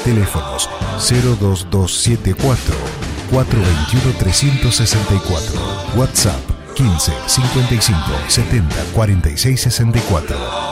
Teléfonos 02274 421 364. WhatsApp 15 55 70 46 64.